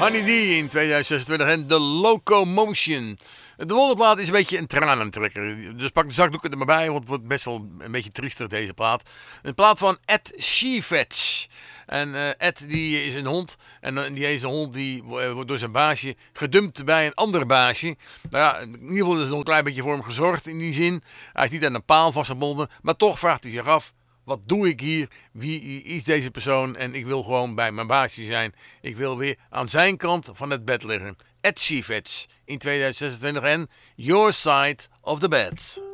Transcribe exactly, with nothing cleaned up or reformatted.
Honey D in tweeduizend zesentwintig en The Locomotion. De volgende plaat is een beetje een tranentrekker. Dus pak de zakdoeken er maar bij, want het wordt best wel een beetje triester deze plaat. Een plaat van Ed Sheeran. En uh, Ed die is een hond. En uh, die is een hond die uh, wordt door zijn baasje gedumpt bij een ander baasje. Nou ja, in ieder geval is er nog een klein beetje voor hem gezorgd in die zin. Hij is niet aan een paal vastgebonden. Maar toch vraagt hij zich af. Wat doe ik hier? Wie is deze persoon? En ik wil gewoon bij mijn baasje zijn. Ik wil weer aan zijn kant van het bed liggen. Ed Sheeran in tweeduizend zesentwintig en Your Side of the Bed.